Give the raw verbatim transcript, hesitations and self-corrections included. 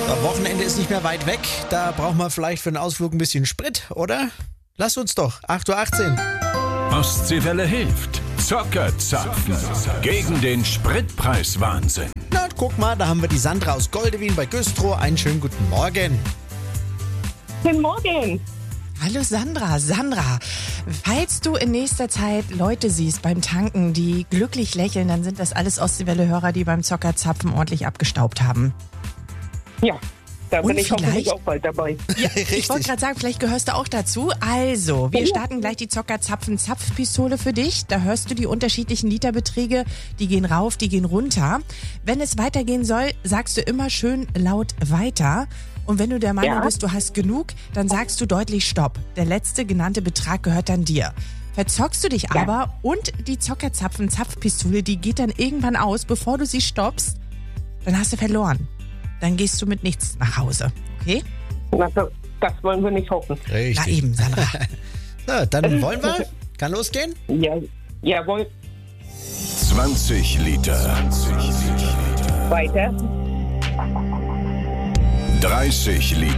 Das Wochenende ist nicht mehr weit weg. Da brauchen wir vielleicht für einen Ausflug ein bisschen Sprit, oder? Lass uns doch. acht Uhr achtzehn. Ostseewelle hilft. Zockerzapfen. Gegen den Spritpreiswahnsinn. Na, guck mal, da haben wir die Sandra aus Goldewin bei Güstrow. Einen schönen guten Morgen. Guten Morgen. Hallo Sandra, Sandra, falls du in nächster Zeit Leute siehst beim Tanken, die glücklich lächeln, dann sind das alles Ostseewelle-Hörer, die beim Zockerzapfen ordentlich abgestaubt haben. Ja, da bin Und ich hoffentlich vielleicht- auch bald dabei. Ja, ich wollte gerade sagen, vielleicht gehörst du auch dazu. Also, wir Ja. starten gleich die Zockerzapfen-Zapfpistole für dich. Da hörst du die unterschiedlichen Literbeträge, die gehen rauf, die gehen runter. Wenn es weitergehen soll, sagst du immer schön laut weiter. Und wenn du der Meinung Ja. bist, du hast genug, dann sagst du deutlich Stopp. Der letzte genannte Betrag gehört dann dir. Verzockst du dich Ja. aber und die Zockerzapfen-Zapfpistole, die geht dann irgendwann aus, bevor du sie stoppst, dann hast du verloren. Dann gehst du mit nichts nach Hause. Okay? Na, das, das wollen wir nicht hoffen. Richtig. Na eben, Sandra. Na, dann wollen wir. Kann losgehen? Ja, jawohl. zwanzig Liter. Weiter. dreißig Liter.